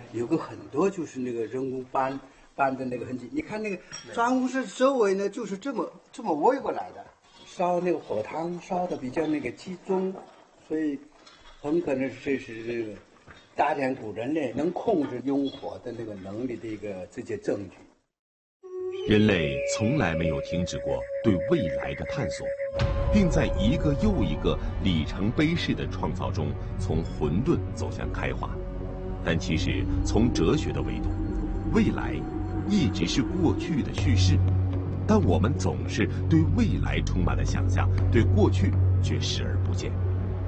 有个很多就是那个人工搬的那个痕迹。你看那个张公室周围呢，就是这么围过来的，烧那个火汤烧的比较那个集中，所以很可能这是这个大典古人类能控制用火的那个能力的一个直接证据。 人类从来没有停止过对未来的探索，并在一个又一个里程碑式的创造中，从混沌走向开化。但其实，从哲学的维度，未来一直是过去的叙事，但我们总是对未来充满了想象，对过去却视而不见。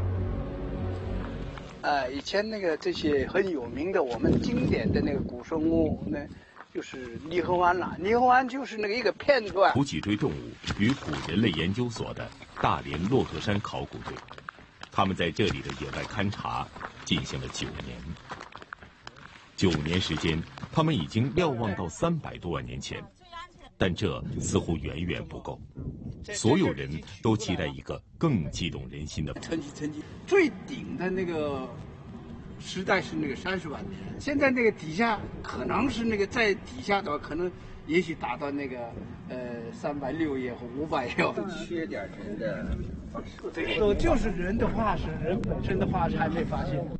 以前那个这些很有名的我们经典的那个古生物呢，就是泥河湾了。泥河湾就是那个一个片段。 普脊椎动物与古人类研究所的大连骆驼山考古队，他们在这里的野外勘察进行了9年。9年时间，他们已经瞭望到300多万年前，但这似乎远远不够。所有人都期待一个更激动人心的成绩最顶的那个时代是那个30万年，现在那个底下可能是那个在底下的话，可能也许达到那个360也或500也。 缺点人的化石， 对，就是人的化石，人本身的化石还没发现。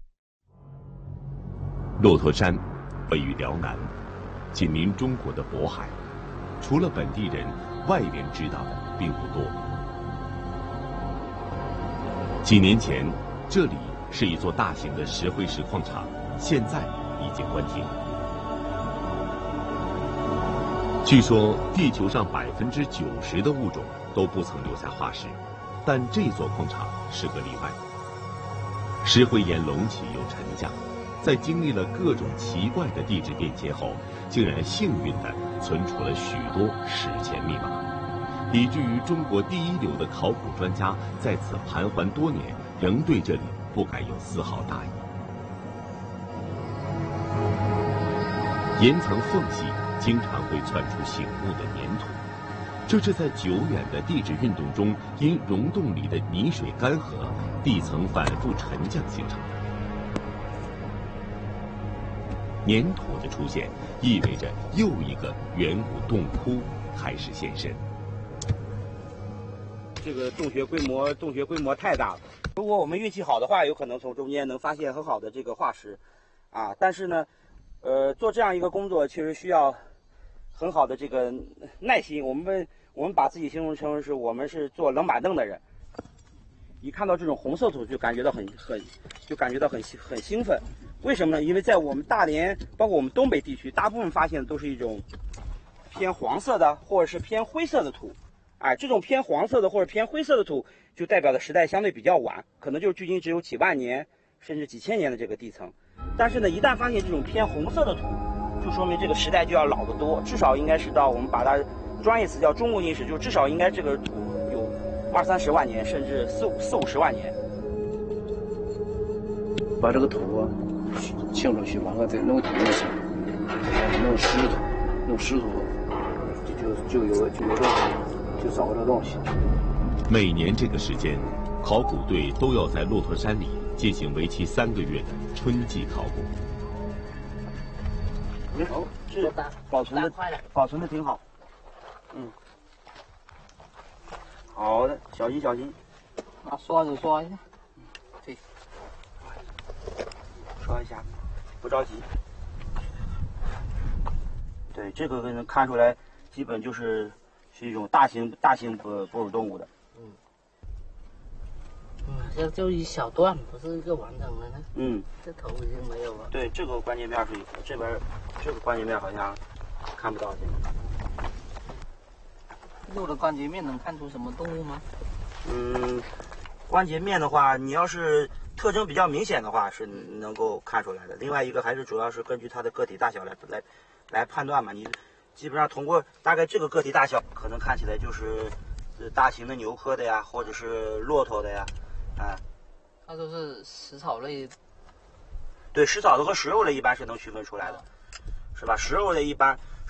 骆驼山位于辽南，紧邻中国的渤海，除了本地人，外人知道的并不多。几年前，这里是一座大型的石灰石矿场，现在已经关停。据说地球上90%的物种都不曾留下化石，但这座矿场是个例外。石灰岩隆起又沉降，在经历了各种奇怪的地质变迁后，竟然幸运地存储了许多史前密码，以至于中国第一流的考古专家在此盘桓多年，仍对这里不敢有丝毫大意。岩层缝隙经常会窜出醒目的粘土，这是在久远的地质运动中因溶洞里的泥水干涸，地层反复沉降形成的。粘土的出现意味着又一个远古洞窟开始现身。 这个洞穴规模太大了。如果我们运气好的话，有可能从中间能发现很好的这个化石，啊，但是呢，做这样一个工作确实需要很好的这个耐心。我们把自己形容成是我们是坐冷板凳的人，一看到这种红色土就感觉到很兴奋。为什么呢？因为在我们大连，包括我们东北地区，大部分发现的都是一种偏黄色的或者是偏灰色的土。哎，这种偏黄色的或者偏灰色的土，就代表的时代相对比较晚，可能就距今只有几万年甚至几千年的这个地层。但是呢，一旦发现这种偏红色的土，就说明这个时代就要老得多，至少应该是到我们把它专业词叫中国历史，就至少应该这个土有20-30万年，甚至40-50万年。 把这个土啊清出去，完了再弄土就行，弄湿土，就找着东西。 每年这个时间，考古队都要在骆驼山里进行为期3个月的春季考古。 好，这保存的挺好。好的，小心。 拿刷子刷一下。 对，刷一下，不着急。对，这个能看出来，基本是一种大型哺乳动物的。 这就一小段，不是一个完整的呢。这头已经没有了。 对，这个关节面是有，这边这个关节面好像看不到这个。 肉的关节面能看出什么动物吗？ 关节面的话，你要是特征比较明显的话，是能够看出来的。另外一个还是主要是根据它的个体大小来判断嘛。你基本上通过大概这个个体大小，可能看起来就是大型的牛科的呀，或者是骆驼的呀， 它都是食草类。 对，食草的和食肉类一般是能区分出来的，是吧？食肉类一般